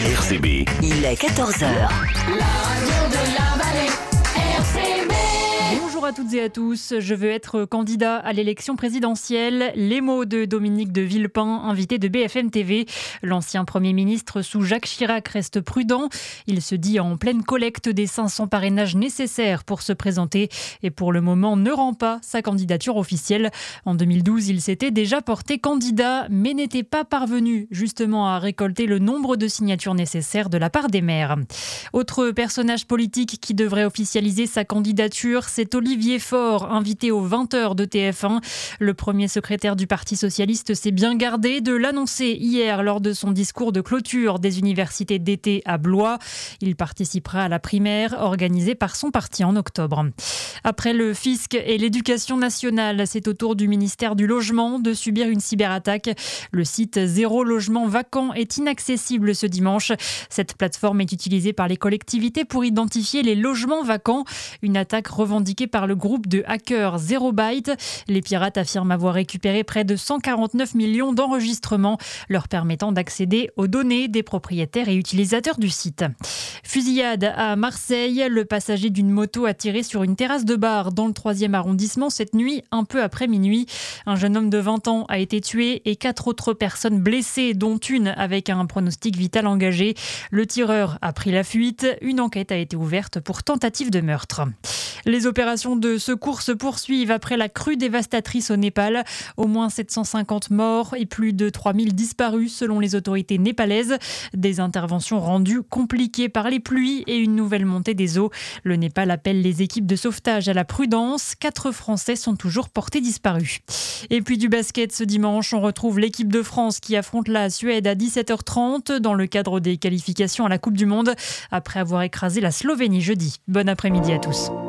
RCB. Il est 14h. La radio de la vallée, RCB. Bonjour à toutes et à tous, je veux être candidat à l'élection présidentielle. Les mots de Dominique de Villepin, invité de BFM TV. L'ancien Premier ministre sous Jacques Chirac reste prudent. Il se dit en pleine collecte des 500 parrainages nécessaires pour se présenter et pour le moment ne rend pas sa candidature officielle. En 2012, il s'était déjà porté candidat mais n'était pas parvenu justement à récolter le nombre de signatures nécessaires de la part des maires. Autre personnage politique qui devrait officialiser sa candidature, c'est Olivier Faure, invité aux 20h de TF1. Le premier secrétaire du Parti socialiste s'est bien gardé de l'annoncer hier lors de son discours de clôture des universités d'été à Blois. Il participera à la primaire organisée par son parti en octobre. Après le fisc et l'éducation nationale, c'est au tour du ministère du Logement de subir une cyberattaque. Le site Zéro Logement Vacant est inaccessible ce dimanche. Cette plateforme est utilisée par les collectivités pour identifier les logements vacants. Une attaque revendiquée par le groupe de hackers Zero Byte. Les pirates affirment avoir récupéré près de 149 millions d'enregistrements, leur permettant d'accéder aux données des propriétaires et utilisateurs du site. Fusillade à Marseille. Le passager d'une moto a tiré sur une terrasse de bar dans le 3e arrondissement cette nuit, un peu après minuit. Un jeune homme de 20 ans a été tué et 4 autres personnes blessées, dont une avec un pronostic vital engagé. Le tireur a pris la fuite. Une enquête a été ouverte pour tentative de meurtre. Les opérations de secours se poursuivent après la crue dévastatrice au Népal. Au moins 750 morts et plus de 3000 disparus selon les autorités népalaises. Des interventions rendues compliquées par les pluies et une nouvelle montée des eaux. Le Népal appelle les équipes de sauvetage à la prudence. 4 Français sont toujours portés disparus. Et puis du basket ce dimanche, on retrouve l'équipe de France qui affronte la Suède à 17h30 dans le cadre des qualifications à la Coupe du Monde après avoir écrasé la Slovénie jeudi. Bon après-midi à tous.